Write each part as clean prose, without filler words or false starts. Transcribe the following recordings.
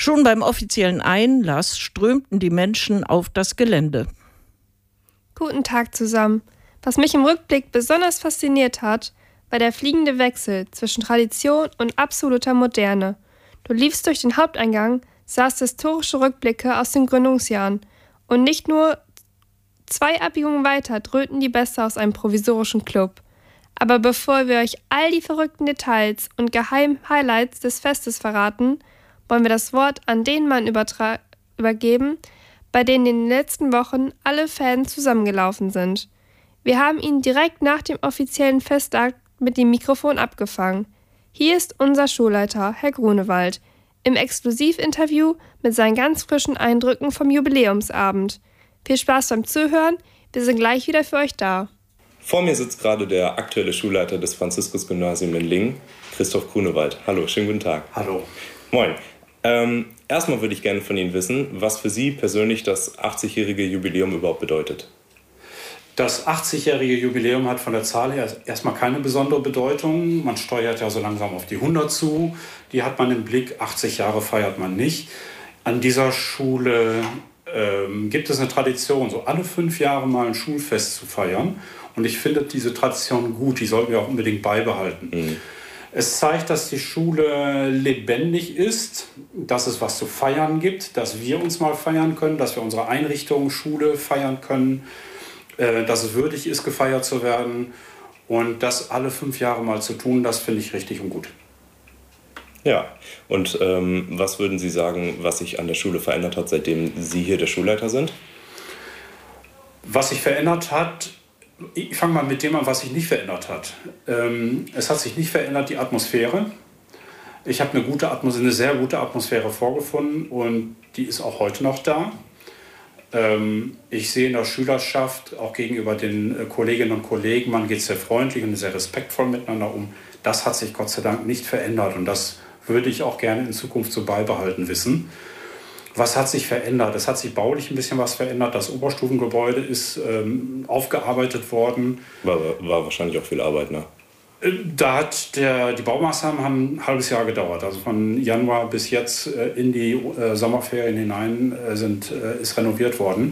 Schon beim offiziellen Einlass strömten die Menschen auf das Gelände. Guten Tag zusammen. Was mich im Rückblick besonders fasziniert hat, war der fliegende Wechsel zwischen Tradition und absoluter Moderne. Du liefst durch den Haupteingang, sahst historische Rückblicke aus den Gründungsjahren und nicht nur 2 Abbiegungen weiter dröhnten die Bässe aus einem provisorischen Club. Aber bevor wir euch all die verrückten Details und geheimen Highlights des Festes verraten, wollen wir das Wort an den Mann übergeben, bei dem in den letzten Wochen alle Fäden zusammengelaufen sind. Wir haben ihn direkt nach dem offiziellen Festakt mit dem Mikrofon abgefangen. Hier ist unser Schulleiter, Herr Grunewald, im Exklusivinterview mit seinen ganz frischen Eindrücken vom Jubiläumsabend. Viel Spaß beim Zuhören, wir sind gleich wieder für euch da. Vor mir sitzt gerade der aktuelle Schulleiter des Franziskus-Gymnasiums in Lingen, Christoph Grunewald. Hallo, schönen guten Tag. Hallo. Moin. Erstmal würde ich gerne von Ihnen wissen, was für Sie persönlich das 80-jährige Jubiläum überhaupt bedeutet. Das 80-jährige Jubiläum hat von der Zahl her erstmal keine besondere Bedeutung. Man steuert ja so langsam auf die 100 zu. Die hat man im Blick. 80 Jahre feiert man nicht. An dieser Schule gibt es eine Tradition, so alle 5 Jahre mal ein Schulfest zu feiern. Und ich finde diese Tradition gut. Die sollten wir auch unbedingt beibehalten. Mhm. Es zeigt, dass die Schule lebendig ist, dass es was zu feiern gibt, dass wir uns mal feiern können, dass wir unsere Einrichtung, Schule feiern können, dass es würdig ist, gefeiert zu werden. Und das alle 5 Jahre mal zu tun, das finde ich richtig und gut. Ja, und was würden Sie sagen, was sich an der Schule verändert hat, seitdem Sie hier der Schulleiter sind? Was sich verändert hat, ich fange mal mit dem an, was sich nicht verändert hat. Es hat sich nicht verändert, die Atmosphäre. Ich habe eine sehr gute Atmosphäre vorgefunden und die ist auch heute noch da. Ich sehe in der Schülerschaft, auch gegenüber den Kolleginnen und Kollegen, man geht sehr freundlich und sehr respektvoll miteinander um. Das hat sich Gott sei Dank nicht verändert und das würde ich auch gerne in Zukunft so beibehalten wissen. Was hat sich verändert? Es hat sich baulich ein bisschen was verändert. Das Oberstufengebäude ist aufgearbeitet worden. War wahrscheinlich auch viel Arbeit, ne? Die Baumaßnahmen haben ein halbes Jahr gedauert. Also von Januar bis jetzt in die Sommerferien hinein ist renoviert worden.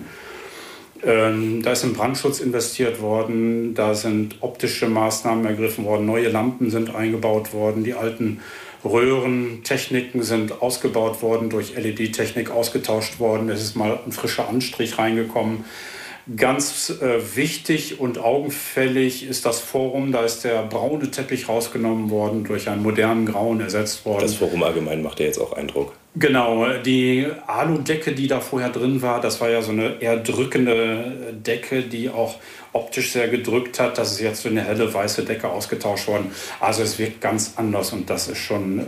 Da ist in Brandschutz investiert worden, da sind optische Maßnahmen ergriffen worden, neue Lampen sind eingebaut worden, die alten Röhrentechniken sind ausgebaut worden, durch LED-Technik ausgetauscht worden. Es ist mal ein frischer Anstrich reingekommen. Ganz wichtig und augenfällig ist das Forum. Da ist der braune Teppich rausgenommen worden, durch einen modernen Grauen ersetzt worden. Das Forum allgemein macht ja jetzt auch Eindruck. Genau, die Aludecke, die da vorher drin war, das war ja so eine eher drückende Decke, die auch optisch sehr gedrückt hat. Das ist jetzt so eine helle weiße Decke ausgetauscht worden. Also es wirkt ganz anders und das ist schon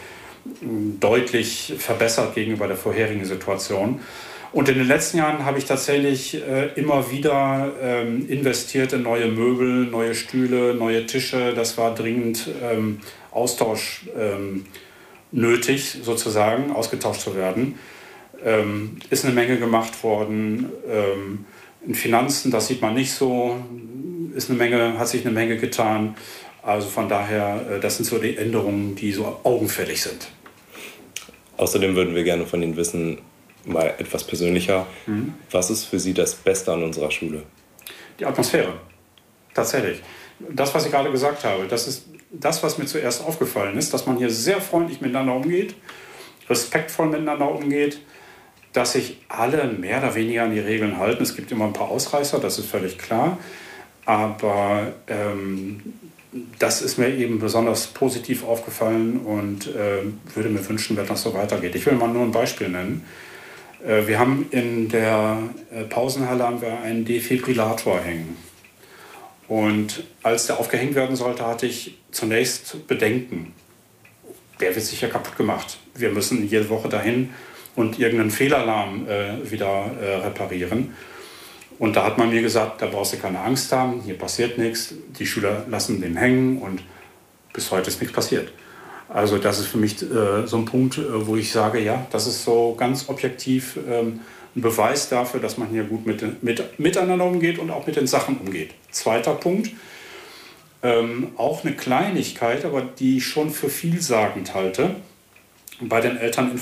deutlich verbessert gegenüber der vorherigen Situation. Und in den letzten Jahren habe ich tatsächlich immer wieder investiert in neue Möbel, neue Stühle, neue Tische. Das war dringend Austausch nötig, sozusagen, ausgetauscht zu werden. Ist eine Menge gemacht worden. In Finanzen, das sieht man nicht so, hat sich eine Menge getan. Also von daher, das sind so die Änderungen, die so augenfällig sind. Außerdem würden wir gerne von Ihnen wissen, mal etwas persönlicher, was ist für Sie das Beste an unserer Schule? Die Atmosphäre, tatsächlich. Das, was ich gerade gesagt habe, das ist das, was mir zuerst aufgefallen ist, dass man hier sehr freundlich miteinander umgeht, respektvoll miteinander umgeht, dass sich alle mehr oder weniger an die Regeln halten. Es gibt immer ein paar Ausreißer, das ist völlig klar, aber das ist mir eben besonders positiv aufgefallen und würde mir wünschen, wenn das so weitergeht. Ich will mal nur ein Beispiel nennen. Wir haben in der Pausenhalle einen Defibrillator hängen. Und als der aufgehängt werden sollte, hatte ich zunächst Bedenken. Der wird sicher kaputt gemacht. Wir müssen jede Woche dahin und irgendeinen Fehlalarm wieder reparieren. Und da hat man mir gesagt, da brauchst du keine Angst haben, hier passiert nichts. Die Schüler lassen den hängen und bis heute ist nichts passiert. Also das ist für mich so ein Punkt, wo ich sage, ja, das ist so ganz objektiv ein Beweis dafür, dass man hier gut miteinander umgeht und auch mit den Sachen umgeht. Zweiter Punkt, auch eine Kleinigkeit, aber die ich schon für vielsagend halte, bei den Eltern